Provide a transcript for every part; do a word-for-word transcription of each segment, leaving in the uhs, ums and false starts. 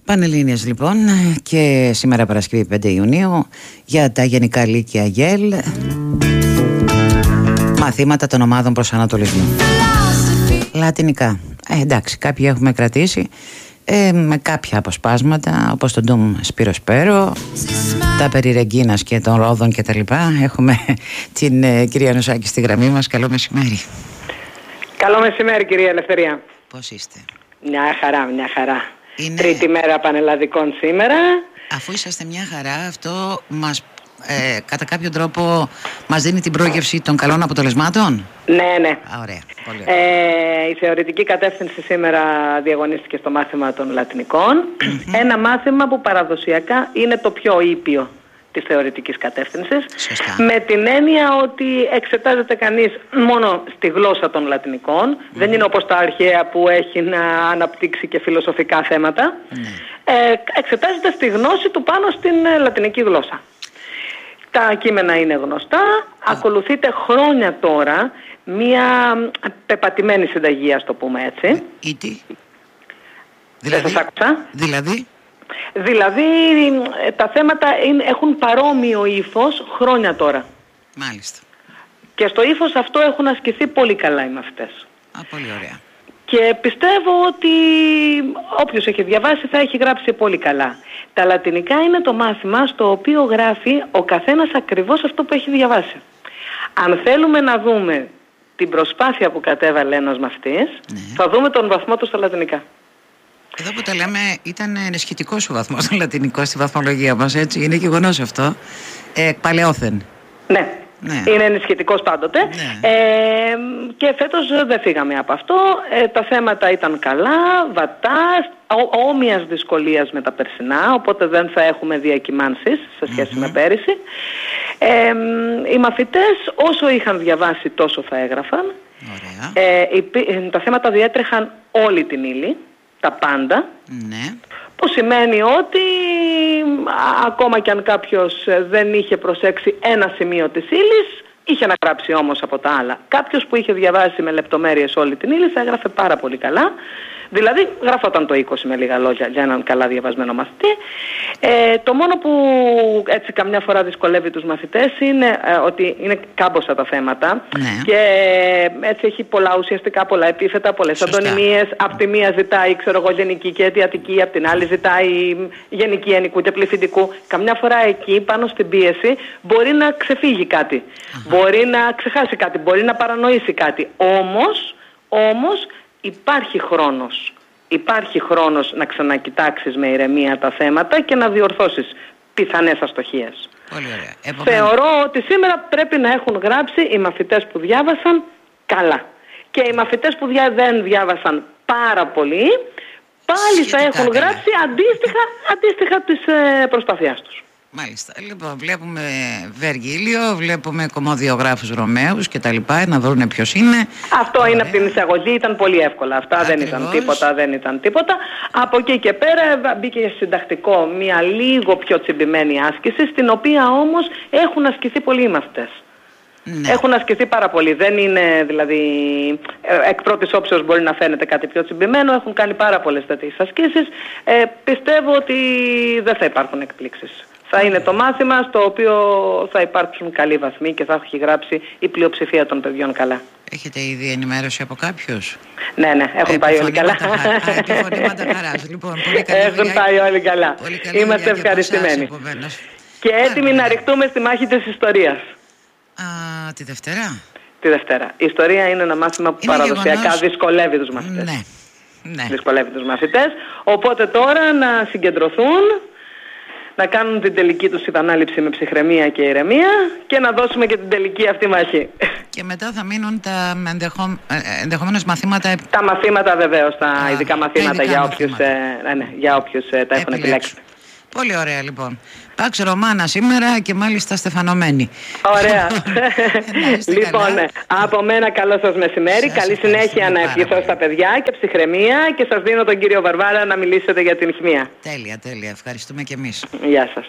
Πανελλήνιες λοιπόν, και σήμερα Παρασκευή πέντε Ιουνίου για τα Γενικά Λύκεια ΓΕΛ, μαθήματα των ομάδων προσανατολισμού. Λατινικά. Ε, εντάξει, κάποιοι έχουμε κρατήσει ε, με κάποια αποσπάσματα, όπως τον Ντουμ Σπύρο Σπέρο, τα περί Ρεγκίνας και των Ρόδων και τα λοιπά. Έχουμε την ε, κυρία Νουσάκη στη γραμμή μας. Καλό μεσημέρι. Καλό μεσημέρι, κυρία Ελευθερία. Πώς είστε? Μια χαρά, μια χαρά. Είναι... Τρίτη μέρα πανελλαδικών σήμερα. Αφού είσαστε μια χαρά, αυτό μας ε, κατά κάποιο τρόπο μας δίνει την πρόγευση των καλών αποτελεσμάτων. Ναι, ναι. Α, ωραία. Πολύ ωραία. Ε, η θεωρητική κατεύθυνση σήμερα διαγωνίστηκε στο μάθημα των Λατινικών. Mm-hmm. Ένα μάθημα που παραδοσιακά είναι το πιο ήπιο της θεωρητικής κατεύθυνσης. Σωστά. Με την έννοια ότι εξετάζεται κανείς μόνο στη γλώσσα των Λατινικών. Mm-hmm. Δεν είναι όπως τα αρχαία που έχει να αναπτύξει και φιλοσοφικά θέματα. Mm-hmm. Ε, εξετάζεται στη γνώση του πάνω στην ε, λατινική γλώσσα. Τα κείμενα είναι γνωστά. Mm-hmm. Ακολουθείται χρόνια τώρα μία πεπατημένη συνταγή, ας το πούμε έτσι. Ή τι? Δηλαδή, δεν σας άκουσα. Δηλαδή... Δηλαδή τα θέματα είναι, έχουν παρόμοιο ύφος χρόνια τώρα. Μάλιστα. Και στο ύφος αυτό έχουν ασκηθεί πολύ καλά οι μαθητές. Α, πολύ ωραία. Και πιστεύω ότι όποιος έχει διαβάσει θα έχει γράψει πολύ καλά. Τα λατινικά είναι το μάθημα στο οποίο γράφει ο καθένας ακριβώς αυτό που έχει διαβάσει. Αν θέλουμε να δούμε την προσπάθεια που κατέβαλε ένας μαθητής, ναι, θα δούμε τον βαθμό του στα λατινικά. Εδώ που τα λέμε, ήταν ενισχυτικός ο βαθμός στο λατινικό στη βαθμολογία μας, έτσι, είναι γεγονός αυτό. Ε, παλαιόθεν. Ναι. Ναι. Είναι ενισχυτικός πάντοτε. Ναι. Ε, και φέτος δεν φύγαμε από αυτό. Ε, τα θέματα ήταν καλά, βατά, ό, όμοιας δυσκολίας με τα περσινά, οπότε δεν θα έχουμε διακυμάνσεις σε σχέση mm-hmm. με πέρυσι. Ε, οι μαθητές όσο είχαν διαβάσει τόσο θα έγραφαν. Ωραία. Ε, υπή, τα θέματα διέτρεχαν όλη την ύλη, τα πάντα. Ναι. Που σημαίνει ότι α, ακόμα κι αν κάποιος δεν είχε προσέξει ένα σημείο της ύλης, είχε να γράψει όμως από τα άλλα. Κάποιος που είχε διαβάσει με λεπτομέρειες όλη την ύλη θα έγραφε πάρα πολύ καλά. Δηλαδή γράφονταν το είκοσι με λίγα λόγια για έναν καλά διαβασμένο μαθητή. Ε, το μόνο που έτσι καμιά φορά δυσκολεύει τους μαθητές είναι ε, ότι είναι κάμποσα τα θέματα. Ναι. Και ε, έτσι έχει πολλά ουσιαστικά, πολλά επίθετα, πολλές αντωνυμίες. Απ' τη μία ζητάει, ξέρω εγώ, γενική και αιτιατική, απ' την άλλη ζητάει γενική ενικού και πληθυντικού. Καμιά φορά εκεί πάνω στην πίεση μπορεί να ξεφύγει κάτι. Uh-huh. Μπορεί να ξεχάσει κάτι, μπορεί να παρανοήσει κάτι. Όμως, όμως υπάρχει χρόνος. Υπάρχει χρόνος να ξανακοιτάξεις με ηρεμία τα θέματα και να διορθώσεις πιθανές αστοχίες. Πολύ ωραία. Επομένως... Θεωρώ ότι σήμερα πρέπει να έχουν γράψει οι μαθητές που διάβασαν καλά. Και οι μαθητές που δια... δεν διάβασαν πάρα πολύ, πάλι σχετικά θα έχουν καλά. γράψει αντίστοιχα, αντίστοιχα της ε, προσπαθειάς τους. Μάλιστα. Λοιπόν, βλέπουμε Βεργίλιο, βλέπουμε κομμωδιογράφους Ρωμαίους και τα λοιπά, να βρουν ποιος είναι. Αυτό ωραία. Είναι από την εισαγωγή, ήταν πολύ εύκολα. Αυτά Ακριβώς. δεν ήταν τίποτα, δεν ήταν τίποτα. Από εκεί και πέρα μπήκε συντακτικό μια λίγο πιο τσιμπημένη άσκηση, στην οποία όμως έχουν ασκηθεί πολλοί οι μαθητές. Ναι. Έχουν ασκηθεί πάρα πολύ. Δεν είναι δηλαδή εκ πρώτης όψεως μπορεί να φαίνεται κάτι πιο τσιμπημένο. Έχουν κάνει πάρα πολλές τέτοιες ασκήσεις. Ε, πιστεύω ότι δεν θα υπάρχουν εκπλήξεις. Θα είναι το μάθημα στο οποίο θα υπάρξουν καλοί βαθμοί και θα έχει γράψει η πλειοψηφία των παιδιών καλά. Έχετε ήδη ενημέρωση από κάποιους? Ναι, ναι, έχουν πάει όλοι καλά. Επιφωνήματα χαράς. Λοιπόν, πολύ καλή έχουν δουλειά. πάει όλοι καλά. Είμαστε ευχαριστημένοι. Και έτοιμοι να ρηχτούμε στη μάχη της ιστορίας. Α, τη Δευτέρα. Τη Δευτέρα. Η ιστορία είναι ένα μάθημα που είναι παραδοσιακά γεγονός... δυσκολεύει τους μαθητές. Ναι. Ναι. Δυσκολεύει τους μαθητές. Οπότε τώρα να συγκεντρωθούν, να κάνουν την τελική τους επανάληψη με ψυχραιμία και ηρεμία και να δώσουμε και την τελική αυτή μάχη. Και μετά θα μείνουν τα ενδεχο... ενδεχομένως μαθήματα... Τα μαθήματα βεβαίως, τα Α, ειδικά μαθήματα, ειδικά για, όποιους, ε, ναι, ναι, για όποιους ε, τα έχουν επιλέξει. Πολύ ωραία λοιπόν. Πάξ Ρωμάνα σήμερα και μάλιστα στεφανωμένη. Ωραία. Λοιπόν, ναι. Από μένα καλό σας μεσημέρι. Σας καλή συνέχεια να ευχηθώ στα παιδιά και ψυχραιμία και σας δίνω τον κύριο Βαρβάρα να μιλήσετε για την χημεία. Τέλεια, τέλεια. Ευχαριστούμε και εμείς. Γεια σας.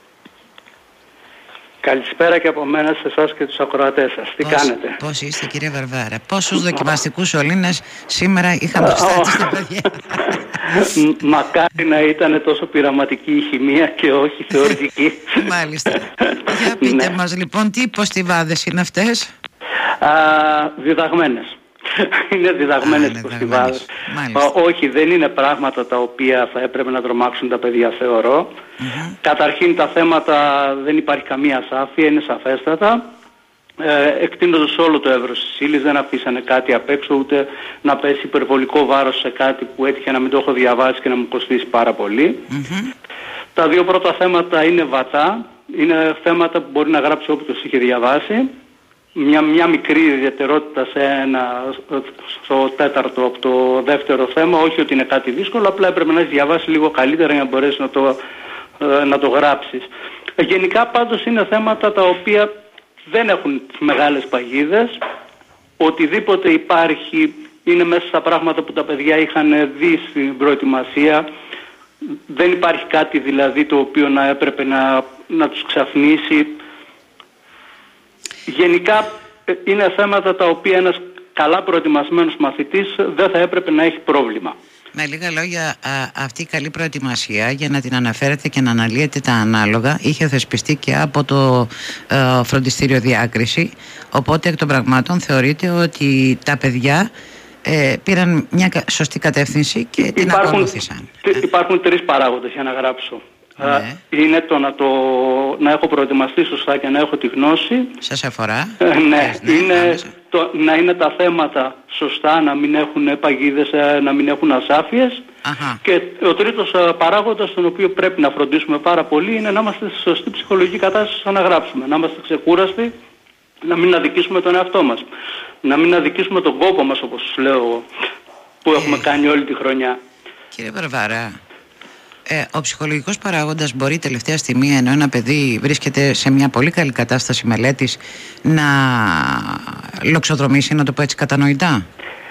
Καλησπέρα και από μένα σε εσάς και τους ακροατές σας. Τι πώς, κάνετε? Πώς είστε κύριε Βαρβάρα? Πόσους δοκιμαστικούς σωλήνες σήμερα είχαμε προστάτη στα παιδιά? Μακάρι να ήταν τόσο πειραματική η χημεία και όχι θεωρητική. Μάλιστα. Για πείτε ναι. μας λοιπόν, τι υποστιβάδες είναι αυτές? Α, διδαγμένες. Είναι διδαγμένες υποστιβάδες. Όχι, δεν είναι πράγματα τα οποία θα έπρεπε να τρομάξουν τα παιδιά, θεωρώ. Mm-hmm. Καταρχήν τα θέματα δεν υπάρχει καμία ασάφεια, είναι σαφέστατα. Ε, εκτείνοντας όλο το εύρος της ύλης, δεν αφήσανε κάτι απ' έξω, ούτε να πέσει υπερβολικό βάρος σε κάτι που έτυχε να μην το έχω διαβάσει και να μου κοστίσει πάρα πολύ. Mm-hmm. Τα δύο πρώτα θέματα είναι βατά, είναι θέματα που μπορεί να γράψει όποιος είχε διαβάσει. Μια, μια μικρή ιδιαιτερότητα σε ένα, στο τέταρτο από το δεύτερο θέμα, όχι ότι είναι κάτι δύσκολο, απλά έπρεπε να έχει διαβάσει λίγο καλύτερα για να μπορέσει να το, να το γράψεις. Γενικά πάντως είναι θέματα τα οποία δεν έχουν μεγάλες παγίδες. Οτιδήποτε υπάρχει είναι μέσα στα πράγματα που τα παιδιά είχαν δει στην προετοιμασία. Δεν υπάρχει κάτι δηλαδή το οποίο να έπρεπε να, να τους ξαφνίσει. Γενικά είναι θέματα τα οποία ένας καλά προετοιμασμένος μαθητής δεν θα έπρεπε να έχει πρόβλημα. Με λίγα λόγια, α, αυτή η καλή προετοιμασία, για να την αναφέρετε και να αναλύετε τα ανάλογα, είχε θεσπιστεί και από το ε, φροντιστήριο διάκριση, οπότε εκ των πραγμάτων θεωρείται ότι τα παιδιά ε, πήραν μια σωστή κατεύθυνση και την υπάρχουν, ακολούθησαν. Υπάρχουν τρεις παράγοντες για να γράψω. Ναι. Είναι το να, το να έχω προετοιμαστεί σωστά και να έχω τη γνώση. Σας αφορά? Ε, ναι, ναι, είναι το, να είναι τα θέματα σωστά, να μην έχουν παγίδες, να μην έχουν ασάφειες. Αχα. Και ο τρίτος παράγοντας, τον οποίο πρέπει να φροντίσουμε πάρα πολύ, είναι να είμαστε στη σωστή ψυχολογική κατάσταση να γράψουμε. Να είμαστε ξεκούραστοι, να μην αδικήσουμε τον εαυτό μας. Να μην αδικήσουμε τον κόπο μας, όπως λέω, που έχουμε ε, κάνει όλη τη χρονιά. Κύριε Βαρβάρα, Ε, ο ψυχολογικός παράγοντας μπορεί τελευταία στιγμή, ενώ ένα παιδί βρίσκεται σε μια πολύ καλή κατάσταση μελέτης, να λοξοδρομήσει, να το πω έτσι κατανοητά?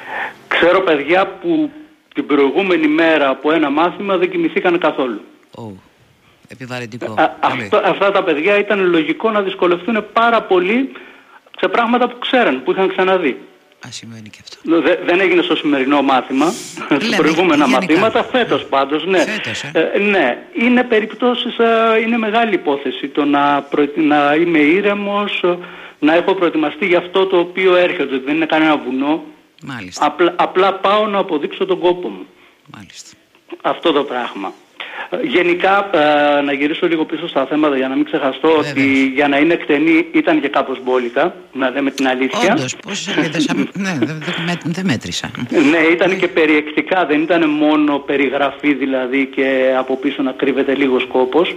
Ξέρω παιδιά που την προηγούμενη μέρα από ένα μάθημα δεν κοιμηθήκαν καθόλου. Oh, επιβαρυντικό. Α, αυτό, αυτά τα παιδιά ήταν λογικό να δυσκολευτούν πάρα πολύ σε πράγματα που ξέραν, που είχαν ξαναδεί. Α, σημαίνει και αυτό. Δε, δεν έγινε στο σημερινό μάθημα, σε προηγούμενα γενικά μαθήματα, φέτος πάντως, ναι. Φέτος, ε. Ε, ναι, είναι περιπτώσεις, ε, είναι μεγάλη υπόθεση το να, προ, να είμαι ήρεμος, να έχω προετοιμαστεί για αυτό το οποίο έρχεται, δεν είναι κανένα βουνό. Μάλιστα. Απλά, απλά πάω να αποδείξω τον κόπο μου. Μάλιστα. Αυτό το πράγμα. Γενικά, ε, να γυρίσω λίγο πίσω στα θέματα για να μην ξεχαστώ. Βέβαια. Ότι για να είναι εκτενή ήταν και κάπως μπόλικα, να λέμε την αλήθεια. Όντως, πόσες σελίδες, ναι, δεν δε, δε μέτρησα. Ναι, ήταν και περιεκτικά, δεν ήταν μόνο περιγραφή δηλαδή και από πίσω να κρύβεται λίγος κόπος,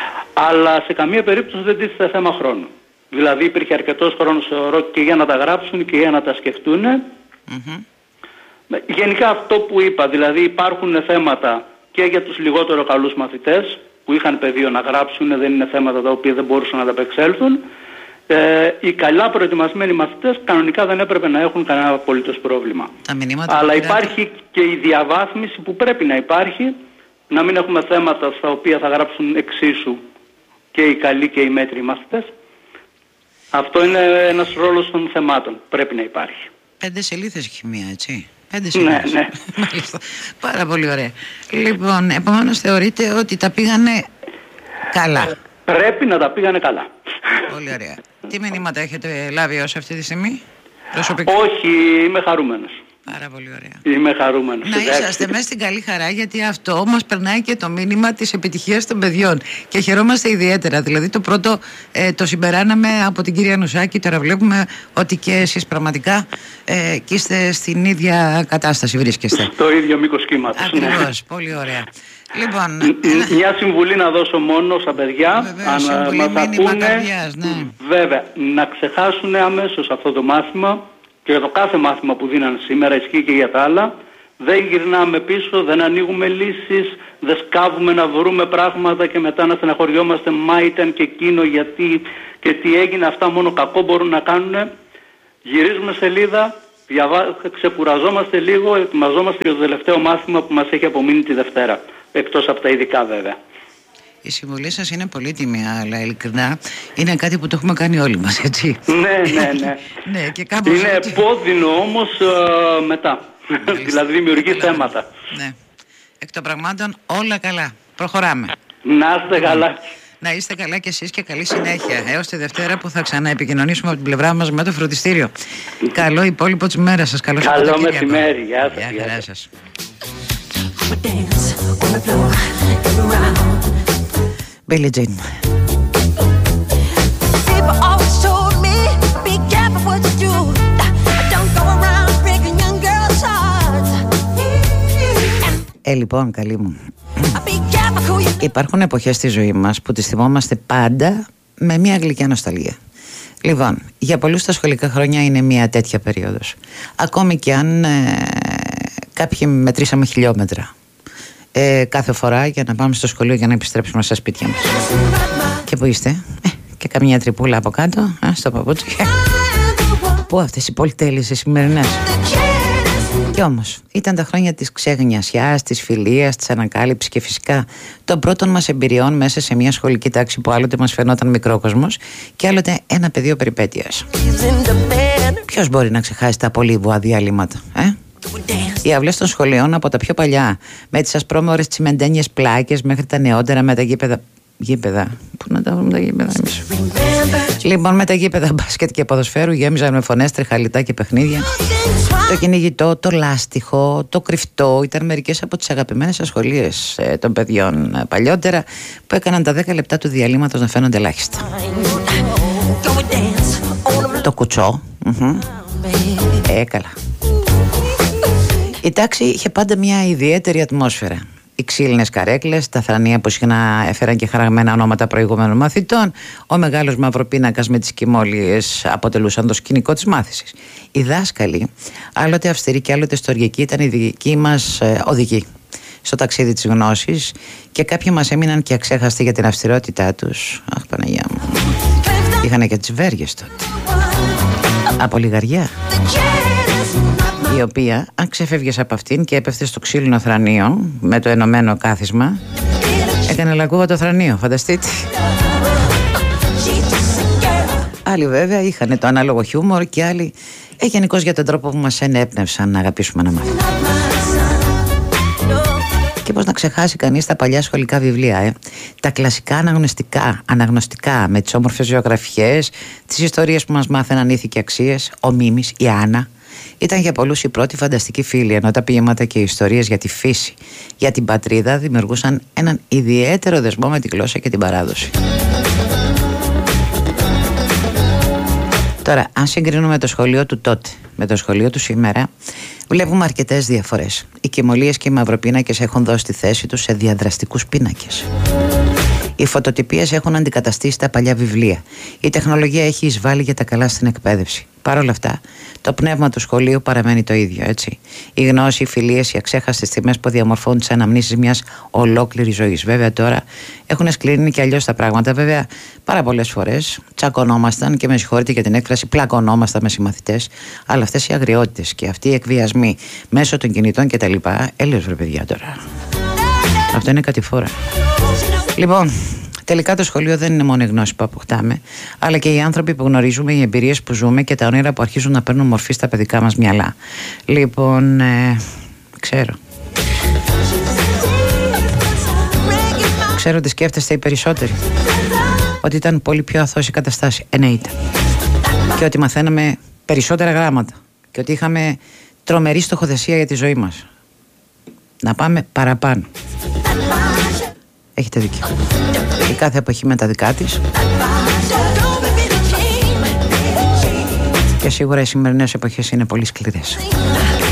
αλλά σε καμία περίπτωση δεν τίθεται θέμα χρόνου. Δηλαδή υπήρχε αρκετός χρόνος, θεωρώ, και για να τα γράψουν και για να τα σκεφτούν. Mm-hmm. Γενικά αυτό που είπα, δηλαδή υπάρχουν θέματα και για τους λιγότερο καλούς μαθητές που είχαν πεδίο να γράψουν, δεν είναι θέματα τα οποία δεν μπορούσαν να τα απεξέλθουν. Ε, οι καλά προετοιμασμένοι μαθητές κανονικά δεν έπρεπε να έχουν κανένα απολύτως πρόβλημα. Αλλά υπάρχει και η διαβάθμιση που πρέπει να υπάρχει, να μην έχουμε θέματα στα οποία θα γράψουν εξίσου και οι καλοί και οι μέτριοι μαθητές. Αυτό είναι ένας ρόλος των θεμάτων, πρέπει να υπάρχει. Πέντε σελίδες χημεία, έτσι. Πέντε σελίδες. Ναι, ναι. Πάρα πολύ ωραία. Λοιπόν, επομένως θεωρείτε ότι τα πήγανε καλά? Πρέπει να τα πήγανε καλά. Πολύ ωραία. Τι μηνύματα έχετε λάβει ως αυτή τη στιγμή προσωπικά? Όχι, είμαι χαρούμενος. Πάρα πολύ ωραία. Είμαι χαρούμενος. Να είσαστε μέσα στην καλή χαρά, γιατί αυτό μας περνάει και το μήνυμα της επιτυχίας των παιδιών και χαιρόμαστε ιδιαίτερα. Δηλαδή το πρώτο ε, το συμπεράναμε από την κυρία Νουσάκη, τώρα βλέπουμε ότι και εσείς πραγματικά ε, και είστε στην ίδια κατάσταση, βρίσκεστε. Στο ίδιο μήκος κύματος. Ακριβώς, ναι. Πολύ ωραία. Λοιπόν, ένα... Μια συμβουλή να δώσω μόνο στα παιδιά. Βεβαίως, αν μας ακούνε, καρδιάς, ναι. Βέβαια, να ξεχάσουν αμέσως αυτό το μάθημα. Και για το κάθε μάθημα που δίναν σήμερα, ισχύει και για τα άλλα. Δεν γυρνάμε πίσω, δεν ανοίγουμε λύσεις, δεν σκάβουμε να βρούμε πράγματα και μετά να στεναχωριόμαστε, μα ήταν και εκείνο γιατί και τι έγινε, αυτά μόνο κακό μπορούν να κάνουν. Γυρίζουμε σελίδα, διαβα... ξεκουραζόμαστε λίγο, ετοιμαζόμαστε για το τελευταίο μάθημα που μας έχει απομείνει τη Δευτέρα. Εκτός από τα ειδικά βέβαια. Η συμβολή σας είναι πολύτιμη, αλλά ειλικρινά είναι κάτι που το έχουμε κάνει όλοι μας, έτσι. Ναι, ναι, ναι. Ναι, και κάπως είναι έτσι... πόδινο όμως uh, μετά. Δηλαδή δημιουργεί θέματα. Ναι. εκ των πραγμάτων όλα καλά. Προχωράμε. Να είστε καλά. Να είστε καλά κι εσείς και καλή συνέχεια. Έως τη Δευτέρα που θα ξαναεπικοινωνήσουμε από την πλευρά μας με το φροντιστήριο. Καλό υπόλοιπο της μέρας σας. Καλό μεσημέρι. Γεια σας. Γεια χαρά σας. Billie Jean. Ε, λοιπόν, καλή μου. Υπάρχουν εποχές στη ζωή μας που τις θυμόμαστε πάντα με μια γλυκιά νοσταλγία. Λοιπόν, για πολλούς τα σχολικά χρόνια είναι μια τέτοια περίοδος. Ακόμη και αν ε, κάποιοι μετρήσαμε χιλιόμετρα ε, κάθε φορά για να πάμε στο σχολείο για να επιστρέψουμε στα σπίτια μας. Και που είστε, ε, και καμιά τρυπούλα από κάτω, ε, στο παπούτσι. Πού αυτές οι πολυτέλειες οι σημερινές. Κι όμως ήταν τα χρόνια της ξεγνιασιάς, της φιλίας, της ανακάλυψης και φυσικά των πρώτων μας εμπειριών μέσα σε μια σχολική τάξη που άλλοτε μας φαινόταν μικρόκοσμος και άλλοτε ένα πεδίο περιπέτειας. Ποιος μπορεί να ξεχάσει τα πολύβουα διαλύματα, ε? Οι αυλές των σχολείων από τα πιο παλιά, με τις ασπρόμορες τσιμεντένιες πλάκες μέχρι τα νεότερα με τα γήπεδα. Γήπεδα. Πού να τα βρούμε τα γήπεδα εμείς. Λοιπόν, με τα γήπεδα μπάσκετ και ποδοσφαίρου γέμιζαν με φωνές, τρεχαλιτά και παιχνίδια. Το κυνηγητό, το λάστιχο, το κρυφτό ήταν μερικές από τις αγαπημένες ασχολίες ε, των παιδιών ε, παλιότερα που έκαναν τα δέκα λεπτά του διαλύματος να φαίνονται ελάχιστα. Το κουτσό. Ε, καλά. Η τάξη είχε πάντα μια ιδιαίτερη ατμόσφαιρα. Οι ξύλινες καρέκλες, τα θρανία που συχνά έφεραν και χαραγμένα ονόματα προηγούμενων μαθητών, ο μεγάλος μαυροπίνακας με τις κοιμώλιες αποτελούσαν το σκηνικό της μάθησης. Οι δάσκαλοι, άλλοτε αυστηροί και άλλοτε στοργικοί, ήταν οι δικοί μας ε, οδηγοί στο ταξίδι της γνώσης και κάποιοι μας έμειναν και αξέχαστοι για την αυστηρότητά τους. Αχ, Παναγιά μου. Είχανε και τις βέργες τότε. Από λιγαριά. Η οποία, αν ξεφεύγες από αυτήν και έπεφτε στο ξύλινο θρανίο με το ενωμένο κάθισμα, έκανε λακκούβα το θρανίο, φανταστείτε. Άλλοι βέβαια είχαν το ανάλογο χιούμορ και άλλοι ε, γενικώς για τον τρόπο που μας ενέπνευσαν να αγαπήσουμε να μάθουμε. Και πώς να ξεχάσει κανείς τα παλιά σχολικά βιβλία, ε? Τα κλασικά αναγνωστικά, αναγνωστικά με τις όμορφες ζωγραφιές, τις ιστορίες που μας μάθαιναν ήθη και αξίες, ο Μίμης, η Άννα. Ήταν για πολλούς η πρώτη φανταστική φίλη, ενώ τα ποίηματα και οι ιστορίες για τη φύση, για την πατρίδα δημιουργούσαν έναν ιδιαίτερο δεσμό με τη γλώσσα και την παράδοση. Τώρα, αν συγκρίνουμε το σχολείο του τότε με το σχολείο του σήμερα, βλέπουμε αρκετές διαφορές. Οι κυμολίες και οι μαυροπίνακες έχουν δώσει τη θέση τους σε διαδραστικούς πίνακες. Οι φωτοτυπίες έχουν αντικαταστήσει τα παλιά βιβλία. Η τεχνολογία έχει εισβάλει για τα καλά στην εκπαίδευση. Παρ' όλα αυτά, το πνεύμα του σχολείου παραμένει το ίδιο, έτσι. Η γνώση, οι φιλίες, οι αξέχαστες στιγμές που διαμορφώνουν τις αναμνήσεις μιας ολόκληρης ζωής. Βέβαια τώρα έχουν σκληρύνει και αλλιώς τα πράγματα. Βέβαια, πάρα πολλές φορές τσακωνόμασταν και με συγχωρείτε για την έκφραση, πλακωνόμασταν με συμμαθητές. Αλλά αυτές οι αγριότητες και αυτοί οι εκβιασμοί μέσω των κινητών κτλ. Έλεος βρε παιδιά τώρα. Αυτό είναι κατηφόρα. Λοιπόν, τελικά το σχολείο δεν είναι μόνο η γνώση που αποκτάμε, αλλά και οι άνθρωποι που γνωρίζουμε, οι εμπειρίες που ζούμε και τα όνειρα που αρχίζουν να παίρνουν μορφή στα παιδικά μας μυαλά. Λοιπόν, ε, ξέρω. Ξέρω ότι σκέφτεστε οι περισσότεροι ότι ήταν πολύ πιο αθώος η καταστάση. Ε, ναι, ήταν. Και ότι μαθαίναμε περισσότερα γράμματα και ότι είχαμε τρομερή στοχοθεσία για τη ζωή μας. Να πάμε παραπάνω. Έχετε δίκιο. Η κάθε εποχή με τα δικά της. Και σίγουρα οι σημερινές εποχές είναι πολύ σκληρές.